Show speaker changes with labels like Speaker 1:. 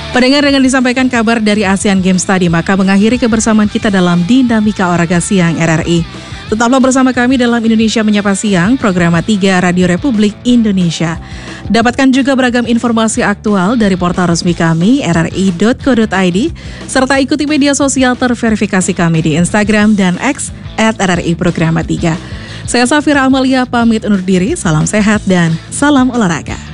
Speaker 1: Pendengar, dengan disampaikan kabar dari Asian Games tadi, maka mengakhiri kebersamaan kita dalam Dinamika Olahraga Siang RRI. Tetaplah bersama kami dalam Indonesia Menyapa Siang, program 3 Radio Republik Indonesia. Dapatkan juga beragam informasi aktual dari portal resmi kami, rri.co.id, serta ikuti media sosial terverifikasi kami di Instagram dan X @RRI Programa 3. Saya Safira Amalia pamit undur diri, salam sehat dan salam olahraga.